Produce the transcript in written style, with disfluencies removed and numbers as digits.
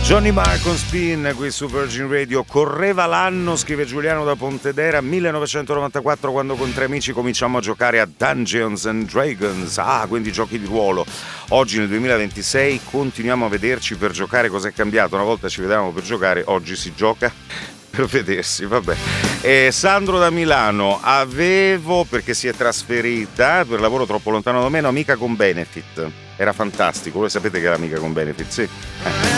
Johnny Marr con Spin qui su Virgin Radio. Correva l'anno, scrive Giuliano da Pontedera, 1994, quando con 3 amici cominciamo a giocare a Dungeons and Dragons, quindi giochi di ruolo. Oggi nel 2026 continuiamo a vederci per giocare. Cos'è cambiato? Una volta ci vedevamo per giocare, oggi si gioca per vedersi, vabbè. Sandro da Milano, avevo, perché si è trasferita per lavoro troppo lontano da me, un'amica con benefit, era fantastico. Voi sapete che è l'amica con benefit, sì?